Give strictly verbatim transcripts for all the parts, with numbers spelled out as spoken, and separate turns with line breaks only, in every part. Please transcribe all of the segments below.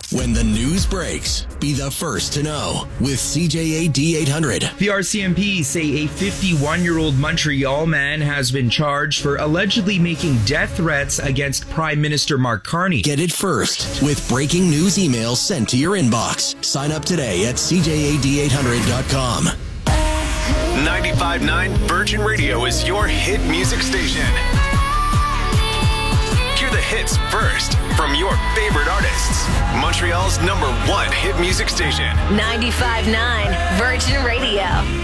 When the news breaks, be the first to know with C J A D eight hundred.
The R C M P say a fifty-one-year-old Montreal man has been charged for allegedly making death threats against Prime Minister Mark Carney.
Get it first with breaking news emails sent to your inbox. Sign up today at C J A D eight hundred dot com.
ninety-five point nine Virgin Radio is your hit music station. Hear the hits first from your favorite artists. Montreal's number one hit music station.
ninety-five point nine Virgin Radio.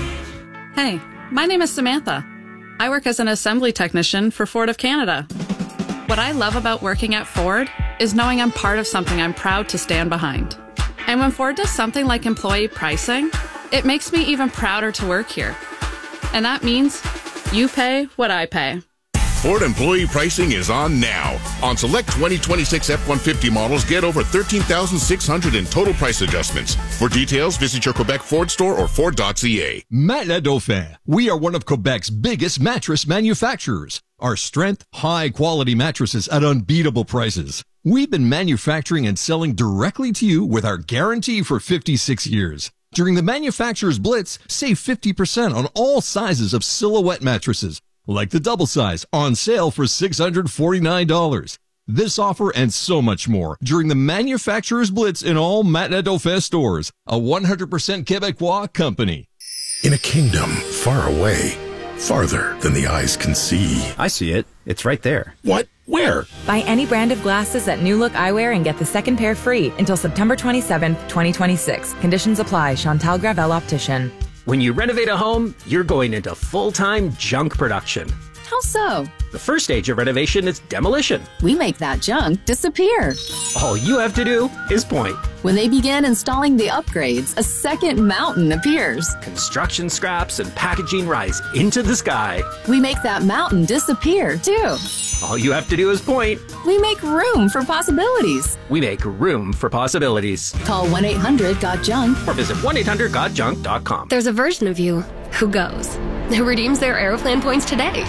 Hey, my name is Samantha. I work as an assembly technician for Ford of Canada. What I love about working at Ford is knowing I'm part of something I'm proud to stand behind. And when Ford does something like employee pricing, it makes me even prouder to work here. And that means you pay what I pay.
Ford employee pricing is on now. On select twenty twenty-six F one fifty models, get over thirteen thousand six hundred in total price adjustments. For details, visit your Quebec Ford store or Ford dot C A.
Matelas Dauphin. We are one of Quebec's biggest mattress manufacturers. Our strength, high-quality mattresses at unbeatable prices. We've been manufacturing and selling directly to you with our guarantee for fifty-six years. During the Manufacturer's Blitz, save fifty percent on all sizes of silhouette mattresses, like the double size, on sale for six hundred forty-nine dollars. This offer and so much more during the Manufacturer's Blitz in all Matelas Dauphin stores, a one hundred percent Quebecois company.
In a kingdom far away, farther than the eyes can see.
I see it. It's right there.
What? Where?
Buy any brand of glasses at New Look Eyewear and get the second pair free until September twenty-seventh, twenty twenty-six. Conditions apply. Chantal Gravel Optician.
When you renovate a home, you're going into full-time junk production.
How so?
The first stage of renovation is demolition.
We make that junk disappear.
All you have to do is point.
When they begin installing the upgrades, a second mountain appears.
Construction scraps and packaging rise into the sky.
We make that mountain disappear, too.
All you have to do is point.
We make room for possibilities.
We make room for possibilities.
Call one eight hundred got junk
or visit one eight hundred got junk dot com.
There's a version of you who goes, who redeems their Aeroplan points today.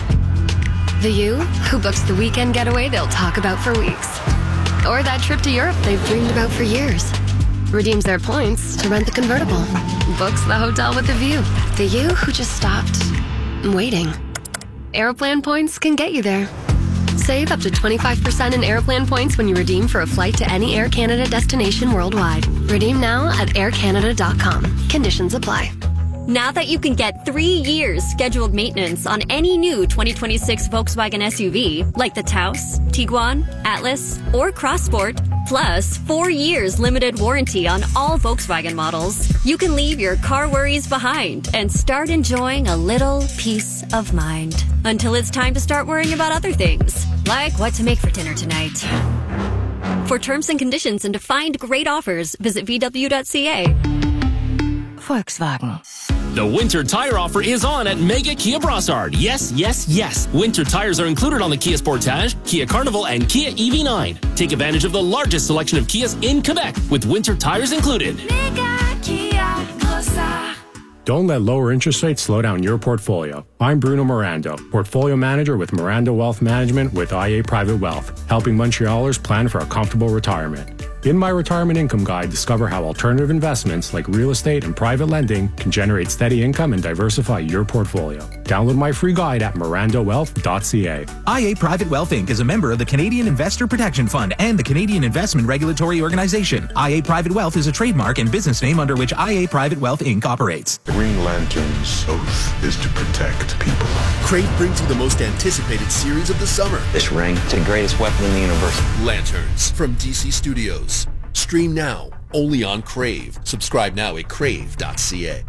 The you who books the weekend getaway they'll talk about for weeks. Or that trip to Europe they've dreamed about for years. Redeems their points to rent the convertible. Books the hotel with the view. The you who just stopped waiting. Aeroplan points can get you there. Save up to twenty-five percent in Aeroplan points when you redeem for a flight to any Air Canada destination worldwide. Redeem now at air canada dot com. Conditions apply.
Now that you can get three years scheduled maintenance on any new twenty twenty-six Volkswagen S U V, like the Taos, Tiguan, Atlas, or Crossport, plus four years limited warranty on all Volkswagen models, you can leave your car worries behind and start enjoying a little peace of mind. Until it's time to start worrying about other things, like what to make for dinner tonight. For terms and conditions and to find great offers, visit V W dot C A.
Volkswagen. The winter tire offer is on at Mega Kia Brossard. Yes, yes, yes. Winter tires are included on the Kia Sportage, Kia Carnival, and Kia E V nine. Take advantage of the largest selection of Kias in Quebec with winter tires included.
Mega Kia Brossard.
Don't let lower interest rates slow down your portfolio. I'm Bruno Mirando, Portfolio Manager with Mirando Wealth Management with I A Private Wealth, helping Montrealers plan for a comfortable retirement. In my Retirement Income Guide, discover how alternative investments like real estate and private lending can generate steady income and diversify your portfolio. Download my free guide at mirando wealth dot c a.
I A Private Wealth Incorporated is a member of the Canadian Investor Protection Fund and the Canadian Investment Regulatory Organization. I A Private Wealth is a trademark and business name under which I A Private Wealth Incorporated operates.
Green Lantern's oath is to protect people.
Crave brings you the most anticipated series of the summer.
This ring is the greatest weapon in the universe.
Lanterns from D C Studios. Stream now, only on Crave. Subscribe now at crave dot c a.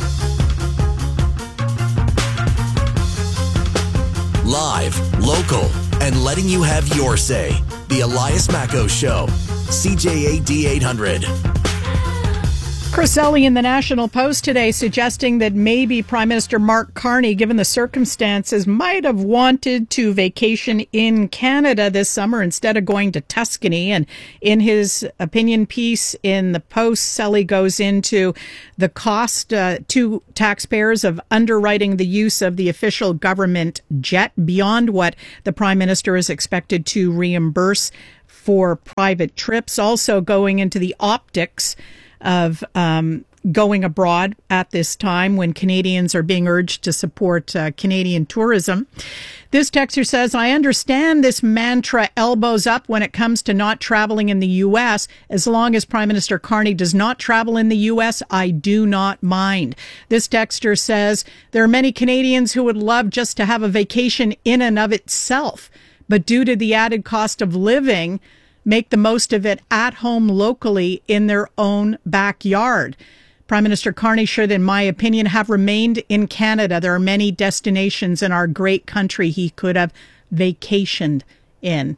Live, local, and letting you have your say. The Elias Macco Show. C J A D eight hundred.
Chris Ellie in the National Post today suggesting that maybe Prime Minister Mark Carney, given the circumstances, might have wanted to vacation in Canada this summer instead of going to Tuscany. And in his opinion piece in the Post, Ellie goes into the cost uh, to taxpayers of underwriting the use of the official government jet beyond what the Prime Minister is expected to reimburse for private trips. Also going into the optics of um, going abroad at this time when Canadians are being urged to support uh, Canadian tourism. This texter says, I understand this mantra elbows up when it comes to not traveling in the U S. As long as Prime Minister Carney does not travel in the U S, I do not mind. This texter says, there are many Canadians who would love just to have a vacation in and of itself, but due to the added cost of living, make the most of it at home locally in their own backyard. Prime Minister Carney should, in my opinion, have remained in Canada. There are many destinations in our great country he could have vacationed in.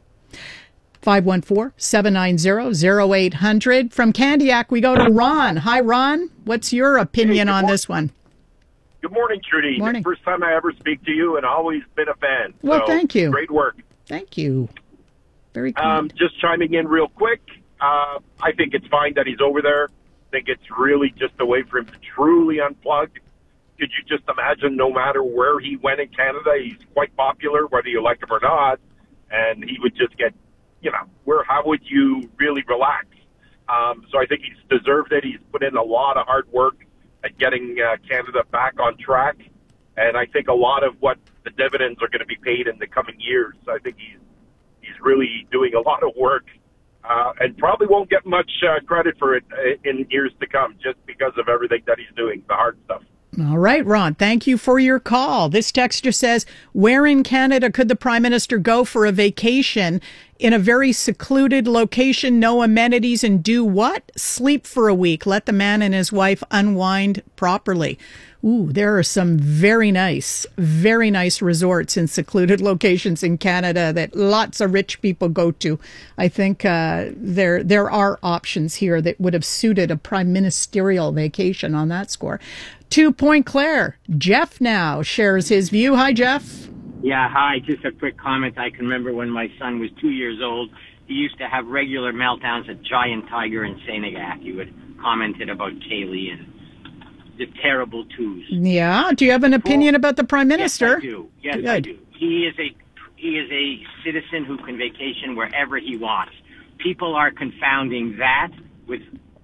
five one four, seven nine zero, zero eight hundred. From Candiac, we go to Ron. Hi, Ron. What's your opinion
hey,
on
morning.
this one?
Good morning, Trudy.
Morning.
First time I ever speak to you, and always been a fan.
Well,
so,
thank you.
Great work.
Thank you. Very cool.
Um, just chiming in real quick. Uh, I think it's fine that he's over there. I think it's really just a way for him to truly unplug. Could you just imagine, no matter where he went in Canada, he's quite popular, whether you like him or not, and he would just get, you know, where, how would you really relax? Um, so I think he's deserved it. He's put in a lot of hard work at getting uh, Canada back on track, and I think a lot of what the dividends are going to be paid in the coming years. I think he's he's really doing a lot of work. Uh, and probably won't get much uh, credit for it in years to come just because of everything that he's doing, the hard stuff.
All right, Ron, thank you for your call. This texter says, where in Canada could the Prime Minister go for a vacation in a very secluded location, no amenities, and do what? Sleep for a week. Let the man and his wife unwind properly. Ooh, there are some very nice, very nice resorts in secluded locations in Canada that lots of rich people go to. I think uh, there there are options here that would have suited a prime ministerial vacation on that score. To Point Claire, Jeff now shares his view. Hi, Jeff.
Yeah, hi. Just a quick comment. I can remember when my son was two years old, he used to have regular meltdowns at Giant Tiger in Saint-Agathe. He would commented about Kaylee and the terrible twos.
Yeah. Do you have an opinion about the Prime Minister?
Yes, I do. Yes,
Good.
I do. He is a he is a citizen who can vacation wherever he wants. People are confounding that with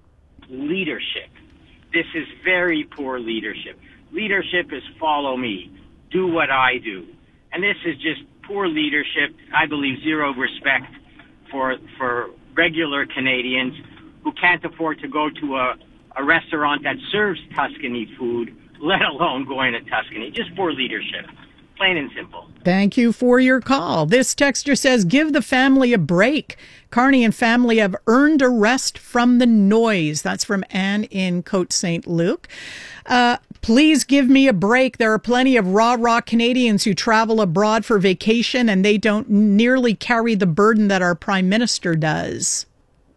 leadership. This is very poor leadership. Leadership is follow me, do what I do. And this is just poor leadership. I believe zero respect for for regular Canadians who can't afford to go to a a restaurant that serves Tuscany food, let alone going to Tuscany. Just poor leadership. Plain and simple.
Thank you for your call. This texter says, give the family a break. Carney and family have earned a rest from the noise. That's from Anne in Côte Saint Luc. Uh, please give me a break. There are plenty of rah-rah Canadians who travel abroad for vacation, and they don't nearly carry the burden that our Prime Minister does.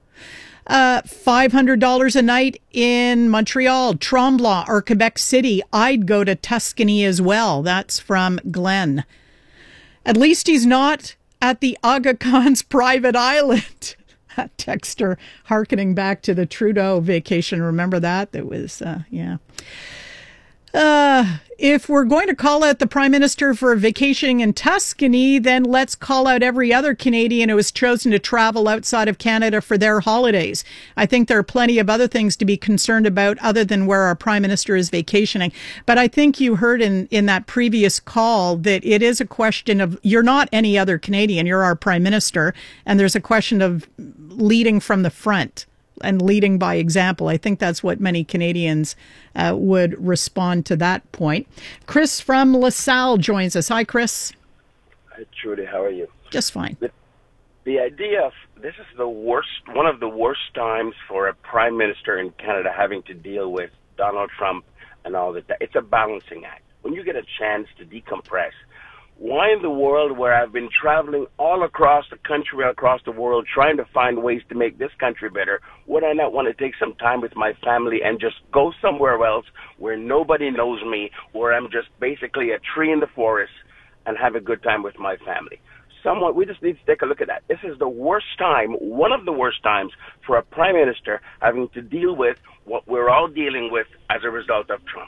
Uh, five hundred dollars a night in Montreal, Tremblant, or Quebec City. I'd go to Tuscany as well. That's from Glenn. At least he's not at the Aga Khan's private island. That texter hearkening back to the Trudeau vacation. Remember that? That was, uh, yeah. Uh, if we're going to call out the Prime Minister for vacationing in Tuscany, then let's call out every other Canadian who has chosen to travel outside of Canada for their holidays. I think there are plenty of other things to be concerned about other than where our Prime Minister is vacationing. But I think you heard in, in that previous call that it is a question of, you're not any other Canadian, you're our Prime Minister, and there's a question of leading from the front and leading by example. I think that's what many Canadians uh, would respond to that point. Chris from LaSalle joins us. Hi, Chris.
Hi, Trudy. How are you?
Just fine.
The, the idea of this is the worst, one of the worst times for a prime minister in Canada having to deal with Donald Trump and all that. It's a balancing act. When you get a chance to decompress, why in the world, where I've been traveling all across the country, across the world, trying to find ways to make this country better, would I not want to take some time with my family and just go somewhere else where nobody knows me, where I'm just basically a tree in the forest and have a good time with my family? Somewhat, we just need to take a look at that. This is the worst time, one of the worst times, for a prime minister having to deal with what we're all dealing with as a result of Trump.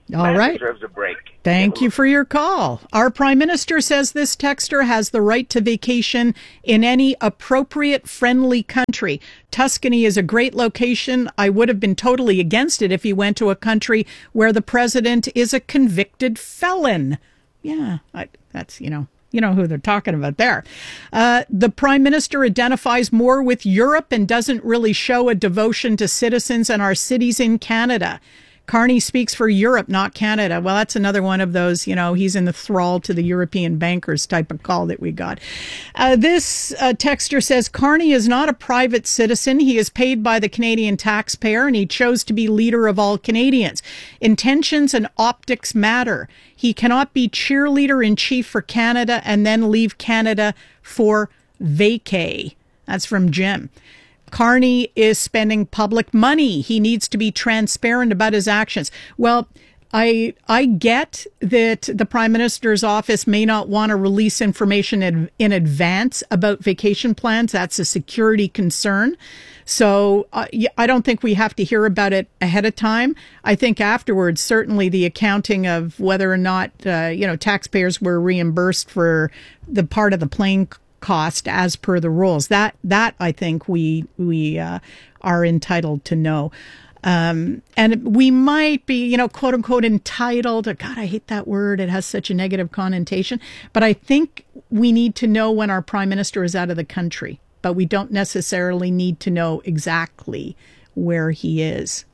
All
Man
right.
deserves a break.
Thank you for your call. Our Prime Minister says this texter has the right to vacation in any appropriate, friendly country. Tuscany is a great location. I would have been totally against it if he went to a country where the president is a convicted felon. Yeah, I, that's, you know. You know who they're talking about there. Uh, the Prime Minister identifies more with Europe and doesn't really show a devotion to citizens and our cities in Canada. Carney speaks for Europe, not Canada. Well, that's another one of those, you know, he's in the thrall to the European bankers type of call that we got. Uh, this uh, texter says Carney is not a private citizen. He is paid by the Canadian taxpayer, and he chose to be leader of all Canadians. Intentions and optics matter. He cannot be cheerleader in chief for Canada and then leave Canada for vacay. That's from Jim. Carney is spending public money. He needs to be transparent about his actions. Well, I I get that the Prime Minister's office may not want to release information in, in advance about vacation plans. That's a security concern. So uh, I don't think we have to hear about it ahead of time. I think afterwards, certainly the accounting of whether or not, uh, you know, taxpayers were reimbursed for the part of the plane cost as per the rules. That that I think we we uh, are entitled to know. Um, and we might be, you know, quote unquote entitled. God, I hate that word. It has such a negative connotation. But I think we need to know when our Prime Minister is out of the country. But we don't necessarily need to know exactly where he is.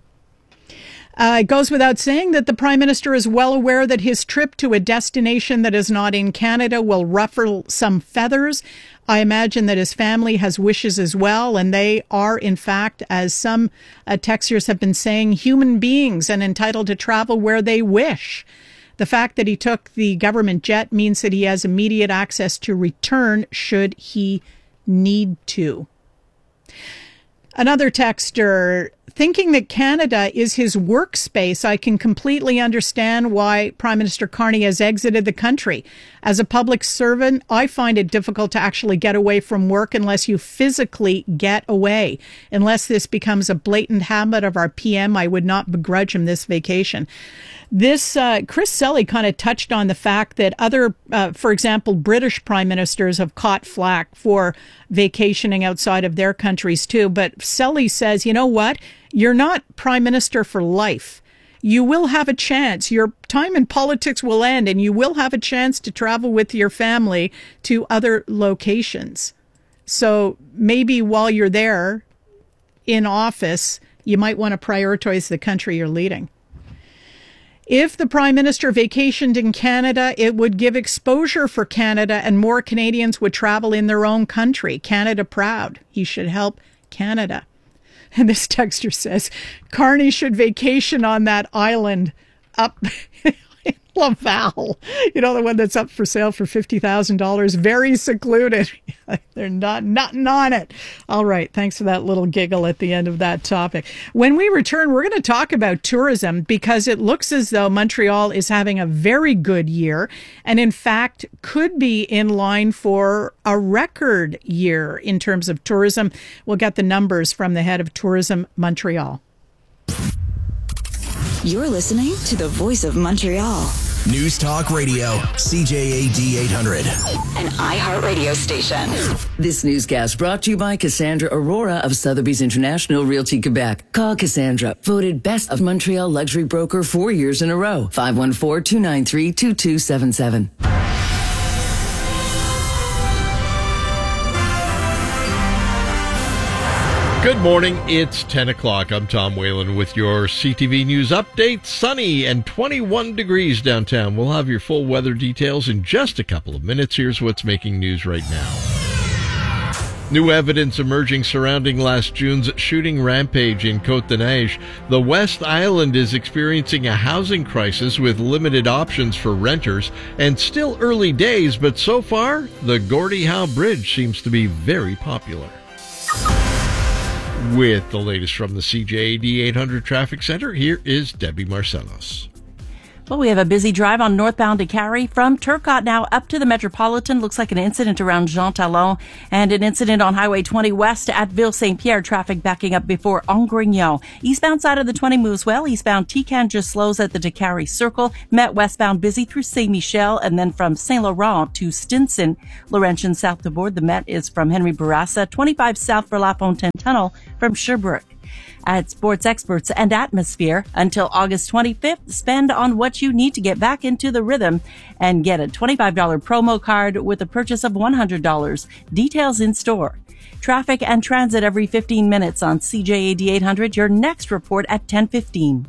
Uh, it goes without saying that the Prime Minister is well aware that his trip to a destination that is not in Canada will ruffle some feathers. I imagine that his family has wishes as well, and they are, in fact, as some uh, texters have been saying, human beings and entitled to travel where they wish. The fact that he took the government jet means that he has immediate access to return should he need to. Another texter, thinking that Canada is his workspace, I can completely understand why Prime Minister Carney has exited the country. As a public servant, I find it difficult to actually get away from work unless you physically get away. Unless this becomes a blatant habit of our P M, I would not begrudge him this vacation. This, uh, Chris Selly kind of touched on the fact that other, uh, for example, British prime ministers have caught flack for vacationing outside of their countries too. But Selly says, you know what? You're not prime minister for life. You will have a chance. Your time in politics will end and you will have a chance to travel with your family to other locations. So maybe while you're there in office, you might want to prioritize the country you're leading. If the Prime Minister vacationed in Canada, it would give exposure for Canada and more Canadians would travel in their own country. Canada proud. He should help Canada. And this texter says, Carney should vacation on that island up in Laval. You know, the one that's up for sale for fifty thousand dollars. Very secluded. They're not nothing on it. All right. Thanks for that little giggle at the end of that topic. When we return, we're going to talk about tourism because it looks as though Montreal is having a very good year and, in fact, could be in line for a record year in terms of tourism. We'll get the numbers from the head of Tourism Montreal.
You're listening to the Voice of Montreal.
News Talk Radio, C J A D eight hundred.
An iHeartRadio station.
This newscast brought to you by Cassandra Aurora of Sotheby's International Realty Quebec. Call Cassandra, voted Best of Montreal Luxury Broker four years in a row. five one four, two nine three, two two seven seven.
Good morning. It's ten o'clock. I'm Tom Whalen with your C T V News update. Sunny and twenty-one degrees downtown. We'll have your full weather details in just a couple of minutes. Here's what's making news right now. New evidence emerging surrounding last June's shooting rampage in Côte-des-Neiges. The West Island is experiencing a housing crisis with limited options for renters and still early days, but so far, the Gordie Howe Bridge seems to be very popular. With the latest from the C J A D eight hundred Traffic Center, here is Debbie Marcelos.
Well, we have a busy drive on northbound to Cary from Turcotte now up to the Metropolitan. Looks like an incident around Jean Talon and an incident on Highway twenty west at Ville-Saint-Pierre. Traffic backing up before Angrignon. Eastbound side of the twenty moves well. Eastbound Tican just slows at the Décarie Circle. Met westbound busy through Saint-Michel and then from Saint-Laurent to Stinson. Laurentian south to Bourg. The Met is from Henry Bourassa. twenty-five south for La Fontaine Tunnel from Sherbrooke. At Sports Experts and Atmosphere until August twenty-fifth. Spend on what you need to get back into the rhythm and get a twenty-five dollars promo card with a purchase of one hundred dollars. Details in store. Traffic and transit every fifteen minutes on C J A D eight hundred. Your next report at ten fifteen.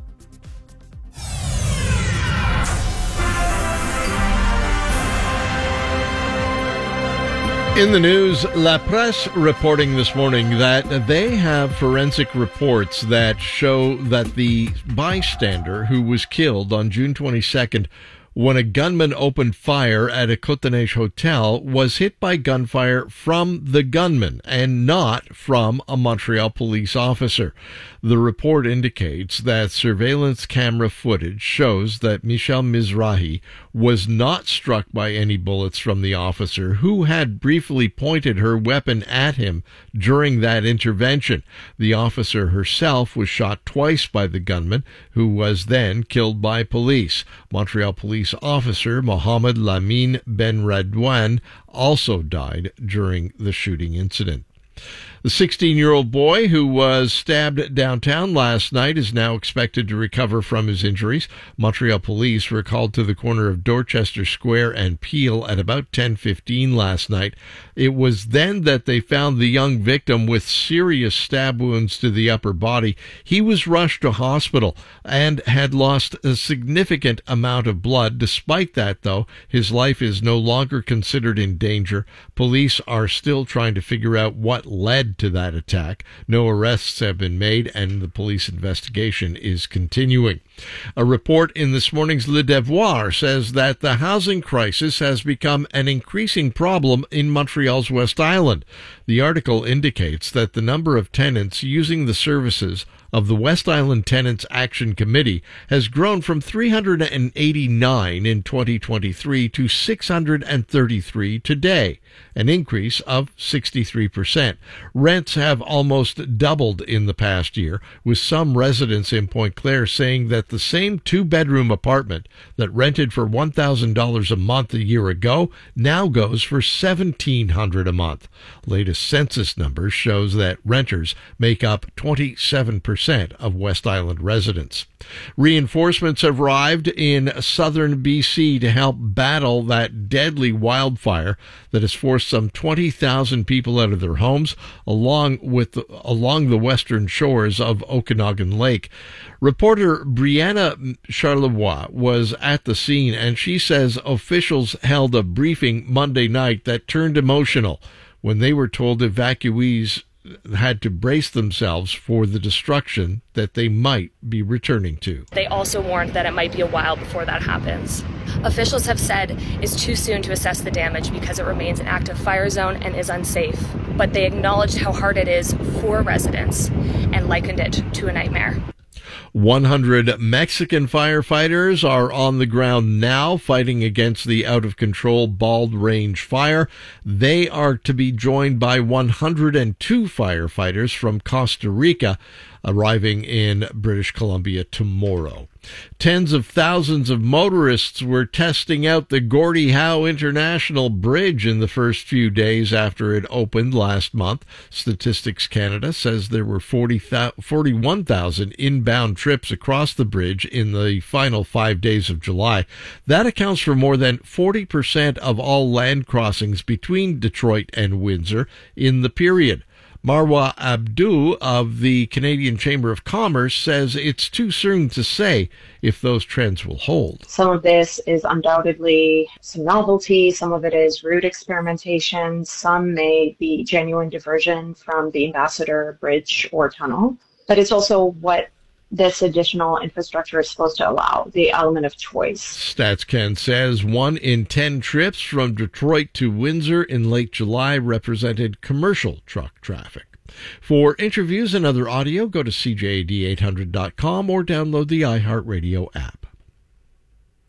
In the news, La Presse reporting this morning that they have forensic reports that show that the bystander who was killed on June twenty-second when a gunman opened fire at a Côte-des-Neiges hotel was hit by gunfire from the gunman and not from a Montreal police officer. The report indicates that surveillance camera footage shows that Michel Mizrahi was not struck by any bullets from the officer, who had briefly pointed her weapon at him during that intervention. The officer herself was shot twice by the gunman, who was then killed by police. Montreal police officer Mohamed Lamine Ben Radouane also died during the shooting incident. The sixteen-year-old boy who was stabbed downtown last night is now expected to recover from his injuries. Montreal police were called to the corner of Dorchester Square and Peel at about ten fifteen last night. It was then that they found the young victim with serious stab wounds to the upper body. He was rushed to hospital and had lost a significant amount of blood. Despite that, though, his life is no longer considered in danger. Police are still trying to figure out what led to that attack. No arrests have been made, and the police investigation is continuing. A report in this morning's Le Devoir says that the housing crisis has become an increasing problem in Montreal's West Island. The article indicates that the number of tenants using the services of the West Island Tenants Action Committee has grown from three hundred eighty-nine in twenty twenty-three to six hundred thirty-three today, an increase of sixty-three percent. Rents have almost doubled in the past year, with some residents in Pointe-Claire saying that the same two-bedroom apartment that rented for one thousand dollars a month a year ago now goes for seventeen hundred dollars a month. Latest census numbers shows that renters make up twenty-seven percent of West Island residents. Reinforcements have arrived in southern B C to help battle that deadly wildfire that has forced some twenty thousand people out of their homes along with the, along the western shores of Okanagan Lake. Reporter Brianna Charlevoix was at the scene, and she says officials held a briefing Monday night that turned emotional when they were told evacuees had to brace themselves for the destruction that they might be returning to.
They also warned that it might be a while before that happens. Officials have said it's too soon to assess the damage because it remains an active fire zone and is unsafe. But they acknowledged how hard it is for residents and likened it to a nightmare.
one hundred Mexican firefighters are on the ground now fighting against the out-of-control Bald Range fire. They are to be joined by one hundred two firefighters from Costa Rica arriving in British Columbia tomorrow. Tens of thousands of motorists were testing out the Gordie Howe International Bridge in the first few days after it opened last month. Statistics Canada says there were forty-one thousand inbound trips across the bridge in the final five days of July. That accounts for more than forty percent of all land crossings between Detroit and Windsor in the period. Marwa Abdu of the Canadian Chamber of Commerce says it's too soon to say if those trends will hold.
Some of this is undoubtedly some novelty, some of it is route experimentation, some may be genuine diversion from the Ambassador Bridge or tunnel, but it's also what this additional infrastructure is supposed to allow, the element of choice.
StatsCan says one in ten trips from Detroit to Windsor in late July represented commercial truck traffic. For interviews and other audio, go to C J A D eight hundred dot com or download the iHeartRadio app.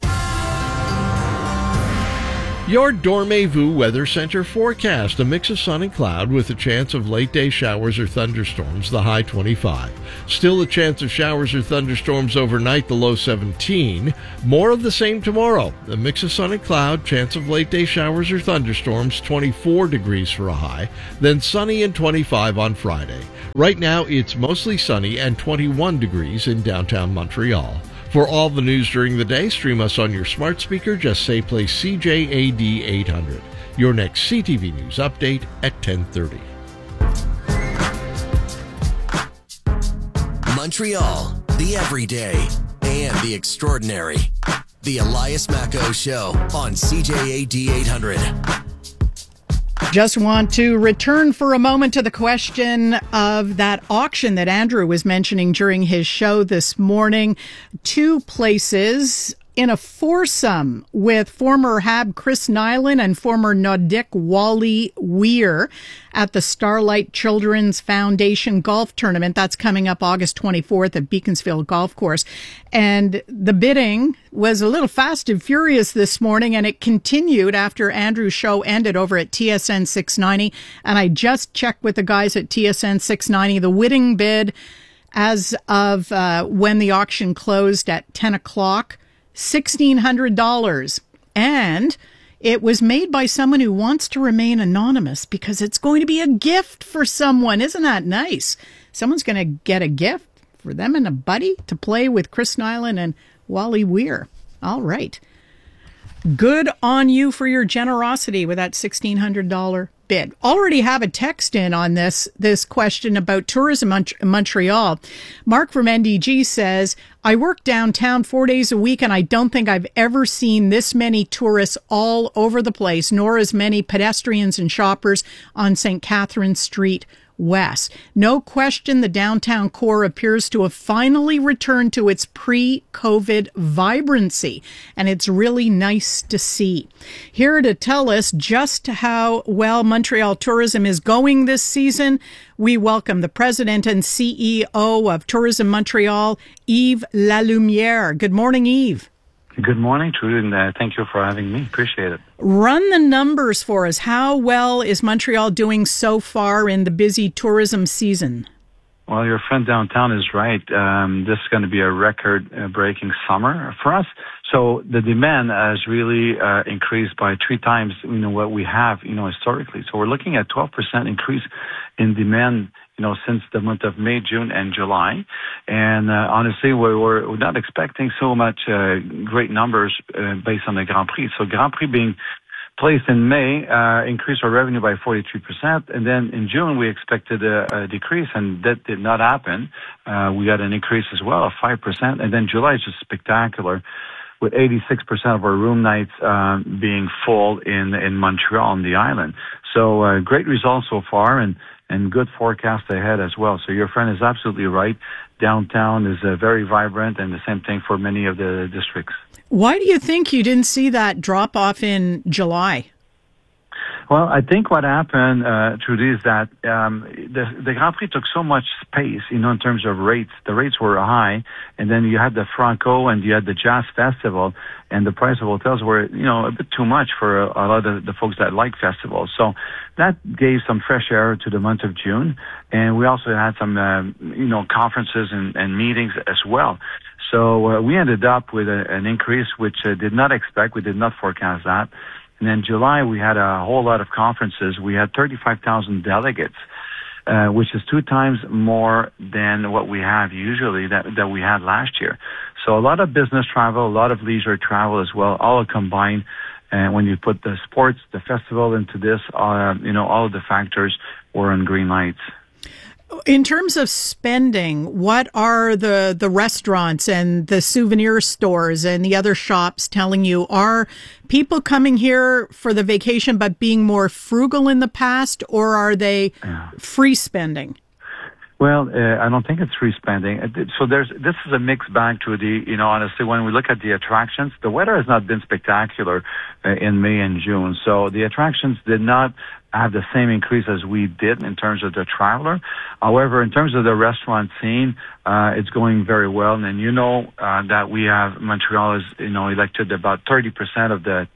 Your Dormez-vous Weather Center forecast. A mix of sun and cloud with a chance of late-day showers or thunderstorms, the high twenty-five. Still a chance of showers or thunderstorms overnight, the low seventeen. More of the same tomorrow. A mix of sun and cloud, chance of late-day showers or thunderstorms, twenty-four degrees for a high. Then sunny and twenty-five on Friday. Right now, it's mostly sunny and twenty-one degrees in downtown Montreal. For all the news during the day, stream us on your smart speaker. Just say play C J A D eight hundred. Your next C T V News update at ten thirty.
Montreal, the everyday and the extraordinary. The Elias Macco Show on C J A D eight hundred.
Just want to return for a moment to the question of that auction that Andrew was mentioning during his show this morning. Two places in a foursome with former Hab Chris Nyland and former Nordic Wally Weir at the Starlight Children's Foundation Golf Tournament. That's coming up August twenty-fourth at Beaconsfield Golf Course. And the bidding was a little fast and furious this morning, and it continued after Andrew's show ended over at T S N six ninety. And I just checked with the guys at T S N six ninety. The winning bid as of uh, when the auction closed at ten o'clock, sixteen hundred dollars. And it was made by someone who wants to remain anonymous because it's going to be a gift for someone. Isn't that nice? Someone's going to get a gift for them and a buddy to play with Chris Nyland and Wally Weir. All right. Good on you for your generosity with that sixteen hundred dollars bid. Already have a text in on this, this question about tourism in Montreal. Mark from N D G says, I work downtown four days a week and I don't think I've ever seen this many tourists all over the place, nor as many pedestrians and shoppers on Saint Catherine Street West. No question the downtown core appears to have finally returned to its pre-COVID vibrancy, and it's really nice to see. Here to tell us just how well Montreal tourism is going this season, we welcome the president and C E O of Tourism Montreal, Yves Lalumiere. Good morning, Yves.
Good morning, Trudy, and uh, thank you for having me. Appreciate it.
Run the numbers for us. How well is Montreal doing so far in the busy tourism season?
Well, your friend downtown is right. Um, this is going to be a record-breaking summer for us. So the demand has really uh, increased by three times, you know, what we have, you know, historically. So we're looking at twelve percent increase in demand, you know, since the month of May, June, and July. And uh, honestly, we're, we're not expecting so much uh, great numbers uh, based on the Grand Prix. So Grand Prix being placed in May uh, increased our revenue by forty-three percent. And then in June, we expected a, a decrease, and that did not happen. Uh, we got an increase as well of five percent. And then July is just spectacular, with eighty-six percent of our room nights uh, being full in, in Montreal on the island. So uh, great results so far, and and good forecast ahead as well. So your friend is absolutely right. Downtown is uh, very vibrant, and the same thing for many of the districts.
Why do you think you didn't see that drop off in July?
Well, I think what happened, uh, Trudy, is that um, the, the Grand Prix took so much space, you know, in terms of rates. The rates were high, and then you had the Franco and you had the Jazz Festival, and the price of hotels were, you know, a bit too much for a, a lot of the folks that like festivals. So that gave some fresh air to the month of June, and we also had some, uh, you know, conferences and, and meetings as well. So uh, we ended up with a, an increase which uh, did not expect. We did not forecast that. And in July, we had a whole lot of conferences. We had thirty-five thousand delegates, uh, which is two times more than what we have usually that, that we had last year. So a lot of business travel, a lot of leisure travel as well, all combined. And when you put the sports, the festival into this, uh, you know, all of the factors were on green lights.
In terms of spending, what are the, the restaurants and the souvenir stores and the other shops telling you? Are people coming here for the vacation but being more frugal in the past, or are they yeah. free spending?
Well, uh, I don't think it's free spending. So there's this is a mixed bag to the, you know, honestly, when we look at the attractions, the weather has not been spectacular uh, in May and June. So the attractions did not have the same increase as we did in terms of the traveler. However, in terms of the restaurant scene, uh, it's going very well. And you know uh, that we have, Montreal is, you know, elected about thirty percent of the top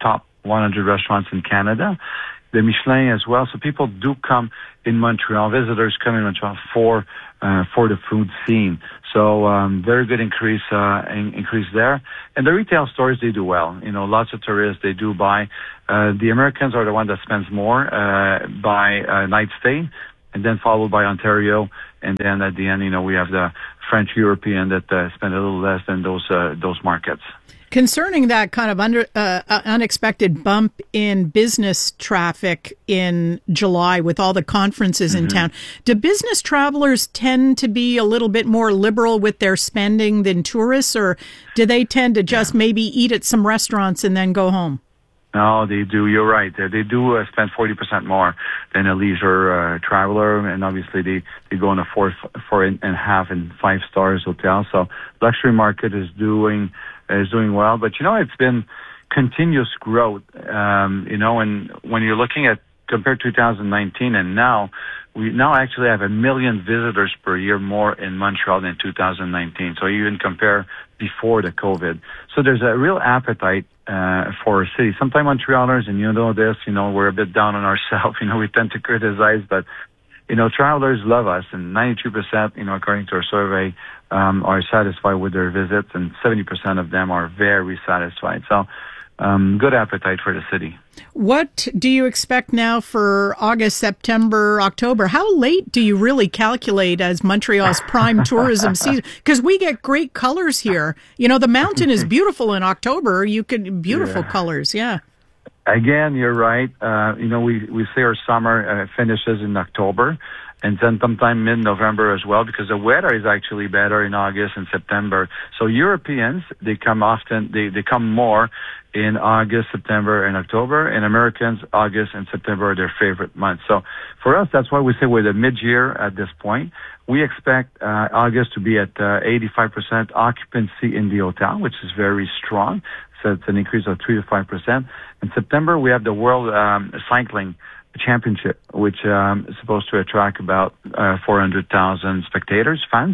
one hundred restaurants in Canada, the Michelin as well. So people do come in Montreal. Visitors come in Montreal for uh, for the food scene. So um, very good increase uh, in, increase there. And the retail stores, they do well. You know, lots of tourists, they do buy. Uh, the Americans are the one that spends more uh, by uh, night stay, and then followed by Ontario. And then at the end, you know, we have the French European that uh, spend a little less than those uh, those markets.
Concerning that kind of under, uh, unexpected bump in business traffic in July with all the conferences mm-hmm. in town, do business travelers tend to be a little bit more liberal with their spending than tourists, or do they tend to just yeah. maybe eat at some restaurants and then go home?
No, they do. You're right. They, they do uh, spend forty percent more than a leisure uh, traveler, and obviously they, they go in a four, four and a half and five stars hotel. So luxury market is doing is doing well. But, you know, it's been continuous growth, um, you know, and when you're looking at compared to two thousand nineteen and now, we now actually have a million visitors per year more in Montreal than two thousand nineteen. So you even compare before the COVID. So there's a real appetite uh, for a city. Sometimes Montrealers, and you know this, you know, we're a bit down on ourselves. You know, we tend to criticize, but, you know, travelers love us, and ninety-two percent, you know, according to our survey, um, are satisfied with their visits, and seventy percent of them are very satisfied. So, um, good appetite for the city.
What do you expect now for August, September, October? How late do you really calculate as Montreal's prime tourism season? Because we get great colors here. You know, the mountain is beautiful in October. You can beautiful yeah. colors, yeah.
Again, you're right. Uh, you know, we, we say our summer uh, finishes in October, and then sometime mid-November as well, because the weather is actually better in August and September. So Europeans, they come often, they, they come more in August, September, and October, and Americans, August and September are their favorite months. So for us, that's why we say we're the mid-year at this point. We expect uh, August to be at uh, eighty-five percent occupancy in the hotel, which is very strong. So it's an increase of three to five percent. In September, we have the World um, Cycling Championship, which um, is supposed to attract about uh, four hundred thousand spectators, fans.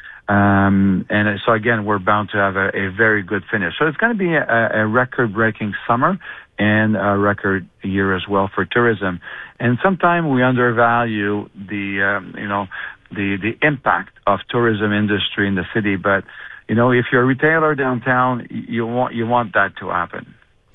Um, and so again, we're bound to have a, a very good finish. So it's going to be a, a record-breaking summer and a record year as well for tourism. And sometimes we undervalue the, um, you know, the, the impact of tourism industry in the city. But, you know, if you're a retailer downtown, you want, you want that to happen.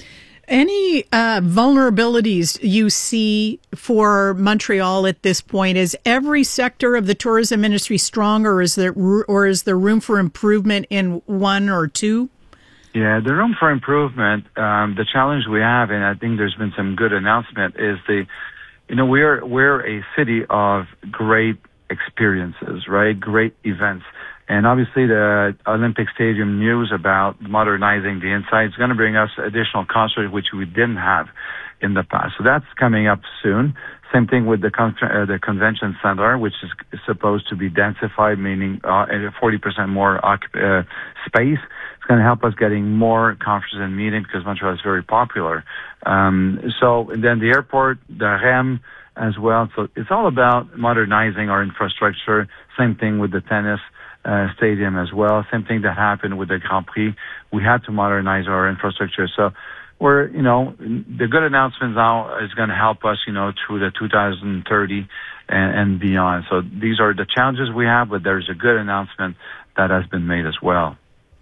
Any uh, vulnerabilities you see for Montreal at this point? Is every sector of the tourism industry strong, or is there or is there room for improvement in one or two?
Yeah, the room for improvement. Um, the challenge we have, and I think there's been some good announcement, is the, you know, we're we're a city of great experiences, right? Great events. And obviously the Olympic Stadium news about modernizing the inside is going to bring us additional concerts, which we didn't have in the past. So that's coming up soon. Same thing with the con- uh, the convention center, which is supposed to be densified, meaning uh, forty percent more occup- uh, space. It's going to help us getting more conferences and meetings because Montreal is very popular. Um, so and then the airport, the R E M as well. So it's all about modernizing our infrastructure. Same thing with the tennis Uh, stadium as well. Same thing that happened with the Grand Prix. We had to modernize our infrastructure. So we're, you know, the good announcements now is going to help us, you know, through the two thousand thirty and, and beyond. So these are the challenges we have, but there's a good announcement that has been made as well.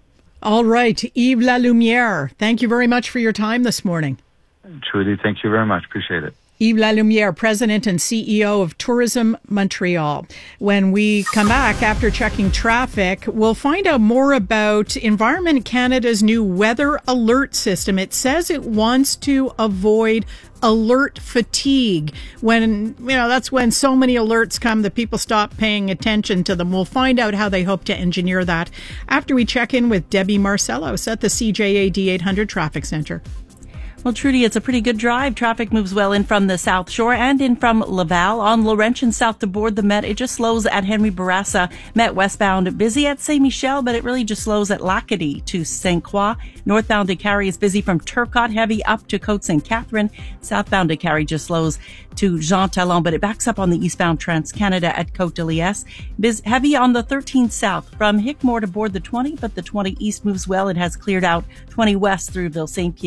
All right. Yves Lalumiere, thank you very much for your time this morning.
Trudy, thank you very much. Appreciate it.
Yves Lalumiere, President and C E O of Tourism Montreal. When we come back after checking traffic, we'll find out more about Environment Canada's new weather alert system. It says it wants to avoid alert fatigue. When, you know, that's when so many alerts come that people stop paying attention to them. We'll find out how they hope to engineer that after we check in with Debbie Marcellos at the C J A D eight hundred Traffic Center.
Well, Trudy, it's a pretty good drive. Traffic moves well in from the South Shore and in from Laval. On Laurentian south to board the Met, it just slows at Henry Bourassa. Met westbound busy at Saint Michel, but it really just slows at Lacadie to Saint Croix. Northbound to Carrie is busy from Turcotte, heavy up to Côte Saint Catherine. Southbound to Carrie just slows to Jean Talon, but it backs up on the eastbound Trans-Canada at Côte de Liesse. Biz heavy on the thirteen south from Hickmore to board the twenty, but the twenty east moves well. It has cleared out twenty west through Ville Saint Pierre.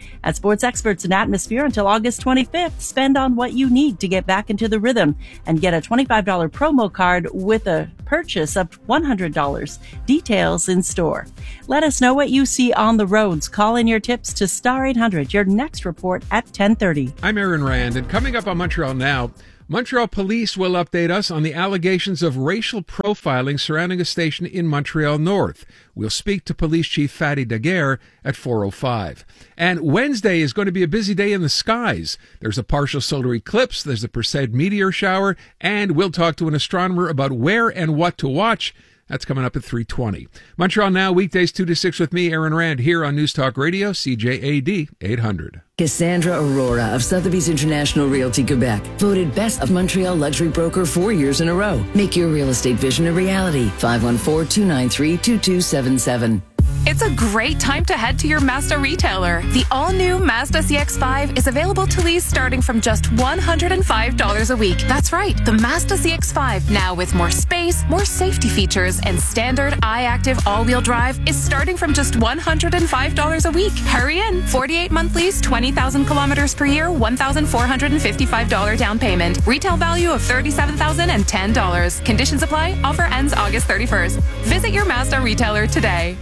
At Sports Experts and Atmosphere until August twenty-fifth, spend on what you need to get back into the rhythm and get a twenty-five dollars promo card with a purchase of one hundred dollars. Details in store. Let us know what you see on the roads. Call in your tips to Star eight hundred. Your next report at ten thirty.
I'm Aaron Rand, and coming up on Montreal Now, Montreal Police will update us on the allegations of racial profiling surrounding a station in Montreal North. We'll speak to Police Chief Fatty Daguerre at four oh five. And Wednesday is going to be a busy day in the skies. There's a partial solar eclipse, there's a Perseid meteor shower, and we'll talk to an astronomer about where and what to watch. That's coming up at three twenty. Montreal Now, weekdays two to six with me, Aaron Rand, here on News Talk Radio, C J A D eight hundred.
Cassandra Aurora of Sotheby's International Realty Quebec, voted Best of Montreal Luxury Broker four years in a row. Make your real estate vision a reality. five one four, two nine three, two two seven seven.
It's a great time to head to your Mazda retailer. The all-new Mazda C X five is available to lease starting from just one hundred five dollars a week. That's right, the Mazda C X five, now with more space, more safety features, and standard iActive all-wheel drive, is starting from just one hundred five dollars a week. Hurry in. forty-eight month lease, twenty thousand kilometers per year, one thousand four hundred fifty-five dollars down payment. Retail value of thirty-seven thousand ten dollars. Conditions apply. Offer ends August thirty-first. Visit your Mazda retailer today.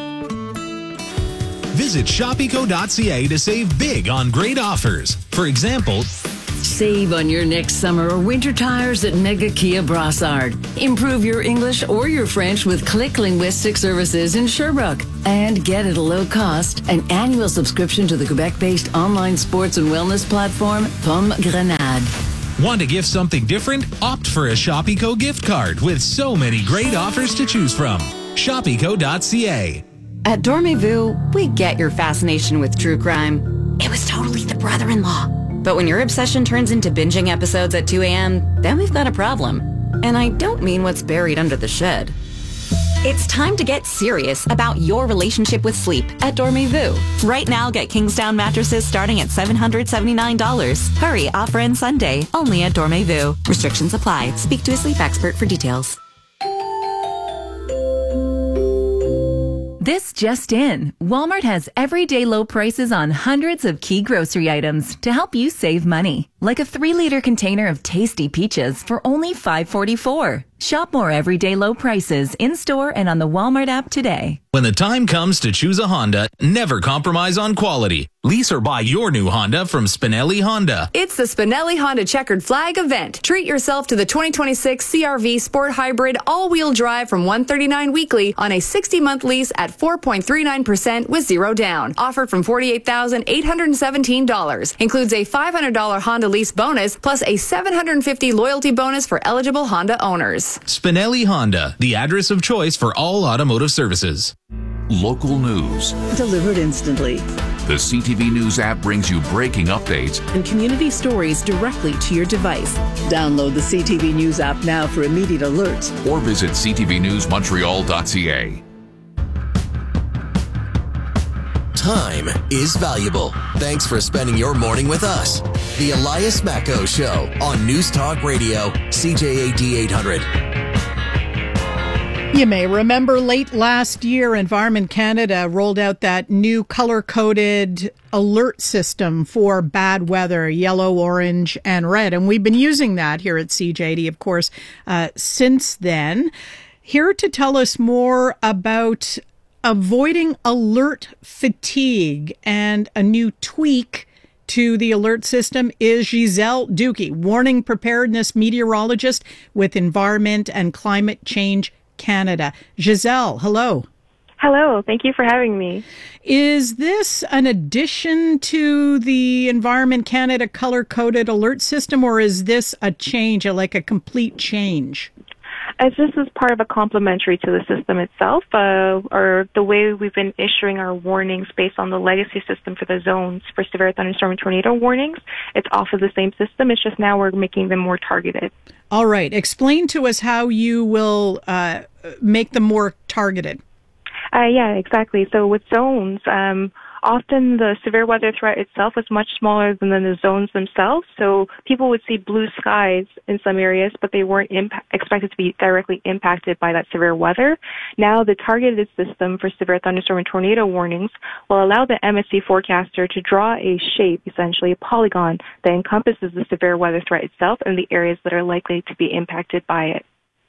Visit shopeco dot c a to save big on great offers. For example,
save on your next summer or winter tires at Mega Kia Brassard. Improve your English or your French with Click Linguistic Services in Sherbrooke. And get at a low cost an annual subscription to the Quebec-based online sports and wellness platform, Pomme Grenade.
Want to gift something different? Opt for a Shopeco gift card with so many great offers to choose from. shopeco dot c a.
At Dormez-vous, we get your fascination with true crime. It was totally the brother-in-law. But when your obsession turns into binging episodes at two a.m., then we've got a problem. And I don't mean what's buried under the shed. It's time to get serious about your relationship with sleep at Dormez-vous. Right now, get Kingsdown mattresses starting at seven hundred seventy-nine dollars. Hurry, offer ends Sunday, only at Dormez-vous. Restrictions apply. Speak to a sleep expert for details.
This just in. Walmart has everyday low prices on hundreds of key grocery items to help you save money. Like a three liter container of tasty peaches for only five forty-four. Shop more everyday low prices in-store and on the Walmart app today.
When the time comes to choose a Honda, never compromise on quality. Lease or buy your new Honda from Spinelli Honda.
It's the Spinelli Honda Checkered Flag event. Treat yourself to the twenty twenty-six C R V Sport Hybrid all-wheel drive from one hundred thirty-nine dollars weekly on a sixty month lease at four point three nine percent with zero down. Offered from forty-eight thousand eight hundred seventeen dollars. Includes a five hundred dollars Honda lease bonus plus a seven hundred fifty dollars loyalty bonus for eligible Honda owners.
Spinelli Honda, the address of choice for all automotive services.
Local news.
Delivered instantly.
The C T V News app brings you breaking updates
and community stories directly to your device. Download the C T V News app now for immediate alerts.
Or visit c t v news montreal dot c a.
Time is valuable. Thanks for spending your morning with us. The Elias Macco Show on News Talk Radio, C J A D eight hundred.
You may remember late last year, Environment Canada rolled out that new color-coded alert system for bad weather, yellow, orange, and red. And we've been using that here at C J D, of course, uh, since then. Here to tell us more about avoiding alert fatigue and a new tweak to the alert system is Giselle Dukey, warning preparedness meteorologist with Environment and Climate Change Canada. Giselle, hello.
Hello. Thank you for having me.
Is this an addition to the Environment Canada color-coded alert system, or is this a change, like a complete change?
As this is part of a complementary to the system itself, uh, or the way we've been issuing our warnings based on the legacy system for the zones for severe thunderstorm and tornado warnings, it's off of the same system. It's just now we're making them more targeted.
All right. Explain to us how you will uh, make them more targeted.
Uh, yeah, exactly. So with zones, um, often the severe weather threat itself is much smaller than the zones themselves. So people would see blue skies in some areas, but they weren't imp- expected to be directly impacted by that severe weather. Now the targeted system for severe thunderstorm and tornado warnings will allow the M S C forecaster to draw a shape, essentially a polygon, that encompasses the severe weather threat itself and the areas that are likely to be impacted by it.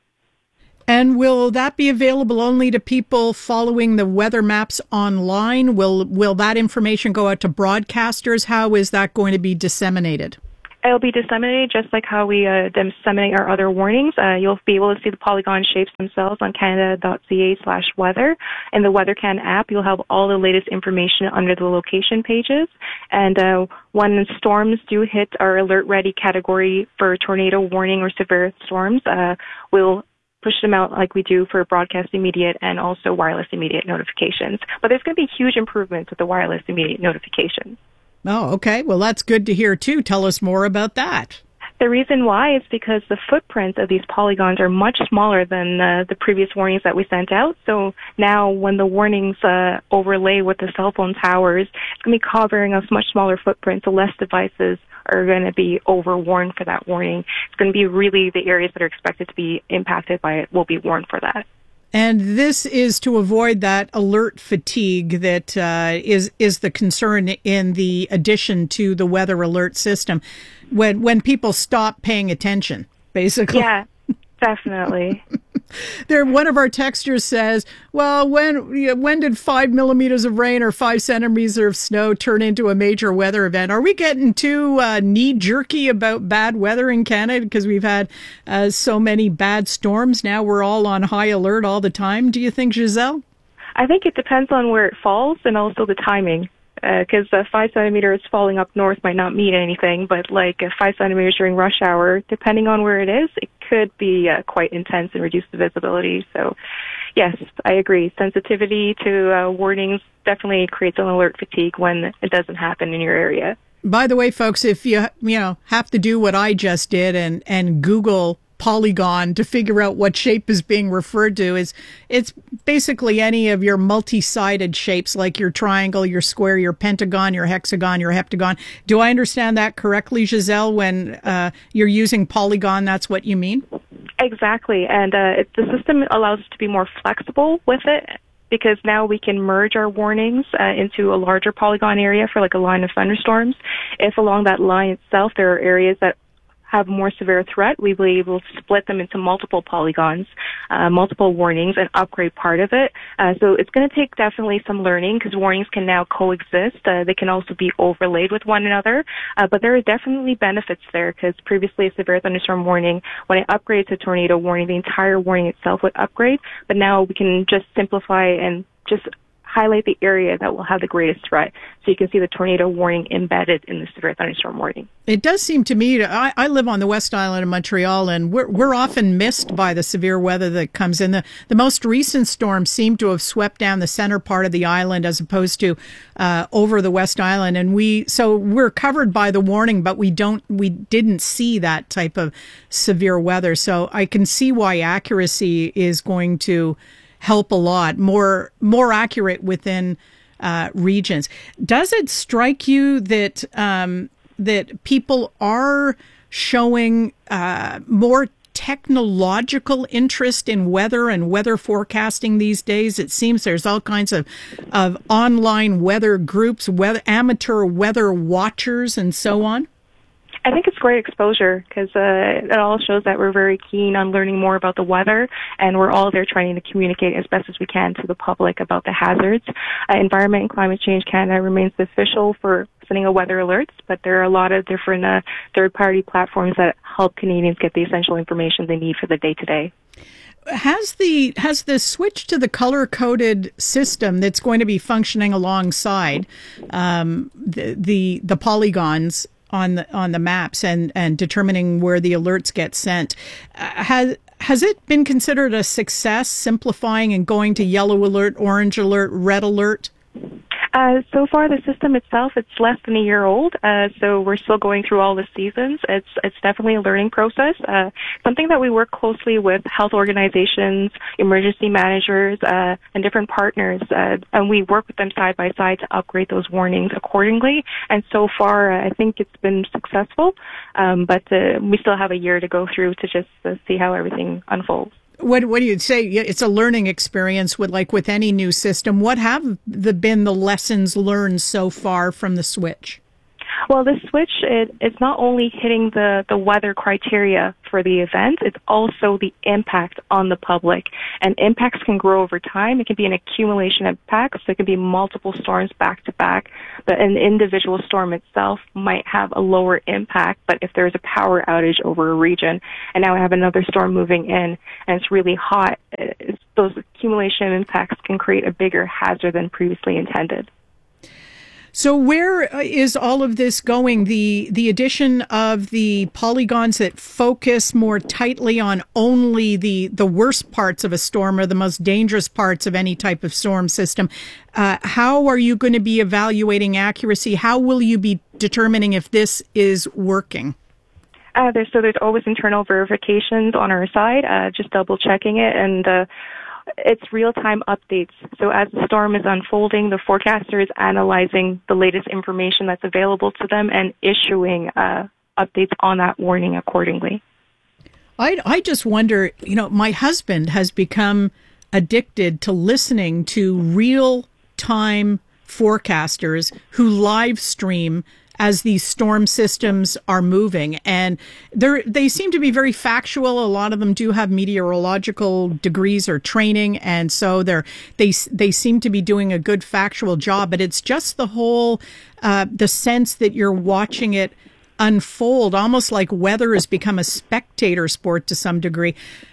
And will that be available only to people following the weather maps online? Will will that information go out to broadcasters? How is that going to be disseminated?
It'll be disseminated just like how we uh, disseminate our other warnings. Uh, you'll be able to see the polygon shapes themselves on canada.ca slash weather. In the WeatherCan app, you'll have all the latest information under the location pages. And uh, when storms do hit our alert ready category for tornado warning or severe storms, uh, we'll push them out like we do for broadcast immediate and also wireless immediate notifications. But there's going to be huge improvements with the wireless immediate notifications.
Oh, okay. Well, that's good to hear, too. Tell us more about that.
The reason why is because the footprint of these polygons are much smaller than uh, the previous warnings that we sent out. So now when the warnings uh, overlay with the cell phone towers, it's going to be covering a much smaller footprint, so less devices are going to be overwarned for that warning. It's going to be really the areas that are expected to be impacted by it will be warned for that.
And this is to avoid that alert fatigue that uh, is is the concern in the addition to the weather alert system, when when people stop paying attention, basically.
Yeah, definitely.
There, one of our texters says, "Well, when you know, when did five millimeters of rain or five centimeters of snow turn into a major weather event? Are we getting too uh, knee jerky about bad weather in Canada because we've had uh, so many bad storms? Now we're all on high alert all the time. Do you think, Giselle?"
I think it depends on where it falls and also the timing. Because uh, uh, five centimeters falling up north might not mean anything, but like uh, five centimeters during rush hour, depending on where it is, it could be uh, quite intense and reduce the visibility. So, yes, I agree. Sensitivity to uh, warnings definitely creates an alert fatigue when it doesn't happen in your area.
By the way, folks, if you you know have to do what I just did and and Google polygon to figure out what shape is being referred to, is it's basically any of your multi-sided shapes like your triangle, your square, your pentagon, your hexagon, your heptagon. Do I understand that correctly, Giselle? When uh, you're using polygon, that's what you mean?
Exactly. And uh, it, the system allows us to be more flexible with it, because now we can merge our warnings uh, into a larger polygon area for like a line of thunderstorms. If along that line itself there are areas that have more severe threat, we will be able to split them into multiple polygons, uh, multiple warnings, and upgrade part of it. Uh, so it's going to take definitely some learning, because warnings can now coexist. Uh, they can also be overlaid with one another. Uh, but there are definitely benefits there, because previously a severe thunderstorm warning, when it upgrades to tornado warning, the entire warning itself would upgrade. But now we can just simplify and just highlight the area that will have the greatest threat. So you can see the tornado warning embedded in the severe thunderstorm warning.
It does seem to me, to, I, I live on the West Island of Montreal, and we're we're often missed by the severe weather that comes in. The, the most recent storm seemed to have swept down the center part of the island as opposed to uh, over the West Island. And we, so we're covered by the warning, but we don't, we didn't see that type of severe weather. So I can see why accuracy is going to help a lot, more more accurate within uh, regions. Does it strike you that um, that people are showing uh, more technological interest in weather and weather forecasting these days? It seems there's all kinds of of online weather groups, weather amateur weather watchers, and so on.
I think it's great exposure, because uh, it all shows that we're very keen on learning more about the weather, and we're all there trying to communicate as best as we can to the public about the hazards. Uh, Environment and Climate Change Canada remains the official for sending out weather alerts, but there are a lot of different uh, third-party platforms that help Canadians get the essential information they need for the day-to-day.
Has the has the switch to the color-coded system that's going to be functioning alongside um, the, the the polygons on the on the maps and, and determining where the alerts get sent, uh, has has it been considered a success, simplifying and going to yellow alert, orange alert, red alert?
Uh, so far, the system itself, it's less than a year old, uh, so we're still going through all the seasons. It's it's definitely a learning process, uh, something that we work closely with health organizations, emergency managers, uh, and different partners, uh, and we work with them side by side to upgrade those warnings accordingly. And so far, uh, I think it's been successful, um, but uh, we still have a year to go through to just uh, see how everything unfolds.
What what do you say? It's a learning experience with like with any new system. What have the, been the lessons learned so far from the switch?
Well, the switch, it, it's not only hitting the, the weather criteria for the event, it's also the impact on the public. And impacts can grow over time. It can be an accumulation of impacts. So it can be multiple storms back to back. But an individual storm itself might have a lower impact. But if there's a power outage over a region, and now we have another storm moving in, and it's really hot, it's, those accumulation of impacts can create a bigger hazard than previously intended.
So where is all of this going? The the addition of the polygons that focus more tightly on only the, the worst parts of a storm or the most dangerous parts of any type of storm system. Uh, how are you going to be evaluating accuracy? How will you be determining if this is working?
Uh, there's, so there's always internal verifications on our side, uh, just double checking it, and uh, it's real-time updates. So as the storm is unfolding, the forecaster is analyzing the latest information that's available to them and issuing uh, updates on that warning accordingly.
I, I just wonder, you know, my husband has become addicted to listening to real-time forecasters who live stream as these storm systems are moving. And they they seem to be very factual. A lot of them do have meteorological degrees or training. And so they're, they, they seem to be doing a good factual job. But it's just the whole, uh, the sense that you're watching it unfold, almost like weather has become a spectator sport to some degree.